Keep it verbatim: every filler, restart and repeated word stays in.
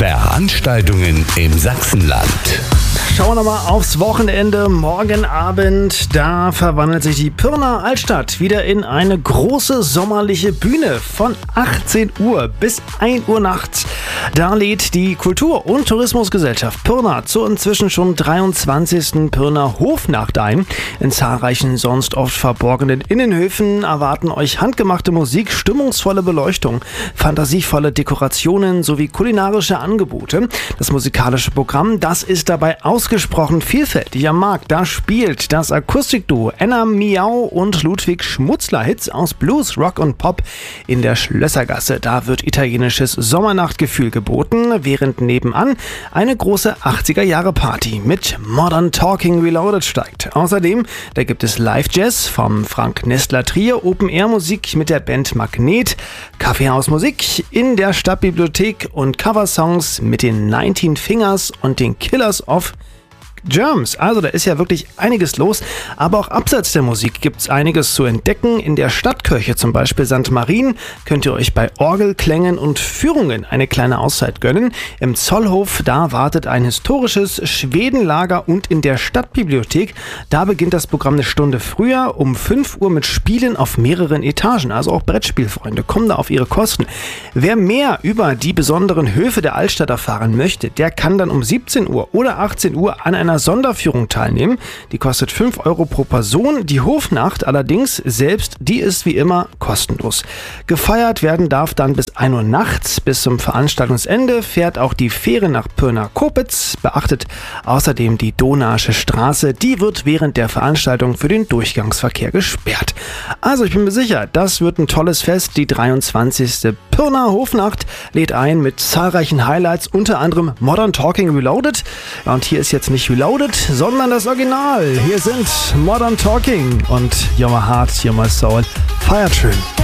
Veranstaltungen im Sachsenland. Schauen wir nochmal aufs Wochenende. Morgen Abend, da verwandelt sich die Pirna Altstadt wieder in eine große sommerliche Bühne von achtzehn Uhr bis ein Uhr nachts. Da lädt die Kultur- und Tourismusgesellschaft Pirna zur inzwischen schon dreiundzwanzigsten Pirna Hofnacht ein. In zahlreichen sonst oft verborgenen Innenhöfen erwarten euch handgemachte Musik, stimmungsvolle Beleuchtung, fantasievolle Dekorationen sowie kulinarische Angebote. Das musikalische Programm, das ist dabei ausgesprochen vielfältig am Markt. Da spielt das Akustikduo Anna Miau und Ludwig Schmutzler Hits aus Blues, Rock und Pop in der Schlössergasse. Da wird italienisches Sommernachtgefühl geboten, während nebenan eine große achtziger-Jahre-Party mit Modern Talking Reloaded steigt. Außerdem, da gibt es Live-Jazz vom Frank Nestler Trio, Open-Air-Musik mit der Band Magnet, Kaffeehausmusik in der Stadtbibliothek und Coversongs mit den neunzehn Fingers und den Killers of Germs. Also da ist ja wirklich einiges los, aber auch abseits der Musik gibt es einiges zu entdecken. In der Stadtkirche zum Beispiel Sankt Marien könnt ihr euch bei Orgelklängen und Führungen eine kleine Auszeit gönnen. Im Zollhof, da wartet ein historisches Schwedenlager und in der Stadtbibliothek, da beginnt das Programm eine Stunde früher, um fünf Uhr mit Spielen auf mehreren Etagen. Also auch Brettspielfreunde kommen da auf ihre Kosten. Wer mehr über die besonderen Höfe der Altstadt erfahren möchte, der kann dann um siebzehn Uhr oder achtzehn Uhr an einer Sonderführung teilnehmen. Die kostet fünf Euro pro Person. Die Hofnacht allerdings selbst, die ist wie immer kostenlos. Gefeiert werden darf dann bis ein Uhr nachts. Bis zum Veranstaltungsende fährt auch die Fähre nach Pirna-Kopitz. Beachtet außerdem die Donaische Straße. Die wird während der Veranstaltung für den Durchgangsverkehr gesperrt. Also ich bin mir sicher, das wird ein tolles Fest. Die dreiundzwanzigste Pirna Hofnacht lädt ein mit zahlreichen Highlights, unter anderem Modern Talking Reloaded. Und hier ist jetzt nicht Reloaded, sondern das Original. Hier sind Modern Talking und You're My Heart, You're My Soul. Feiert schön.